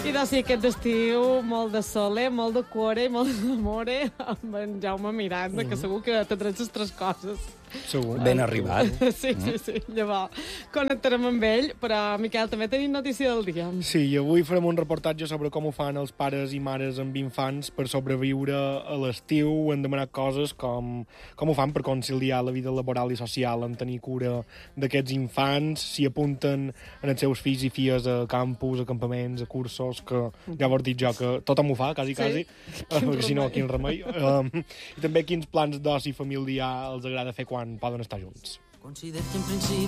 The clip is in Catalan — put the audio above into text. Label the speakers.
Speaker 1: I doncs sí, aquest estiu, molt de sole, molt de cuore i molt d'amore amb en Jaume Miranda, que segur que tindràs les tres coses.
Speaker 2: Segur.
Speaker 3: Ben arribat.
Speaker 1: Sí. Llavors, connectarem amb ell, però, Miquel, també tenim notícia del dia.
Speaker 2: Sí, i avui farem un reportatge sobre com ho fan els pares i mares amb infants per sobreviure a l'estiu. Hem demanat coses com ho fan per conciliar la vida laboral i social, en tenir cura d'aquests infants, si apunten en els seus fills i filles a campus, a campaments, a cursos, que ja vos dit jo que tothom ho fa, quasi, perquè si no, quin remei. I també quins plans d'oci familiar els agrada fer quan poden estar junts.
Speaker 4: Considero que en principi